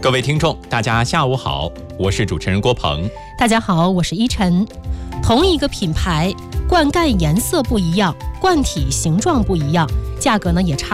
各位听众，大家下午好，我是主持人郭鹏。 大家好，我是依晨。同一个品牌，灌溉颜色不一样，罐体形状不一样，价格呢也差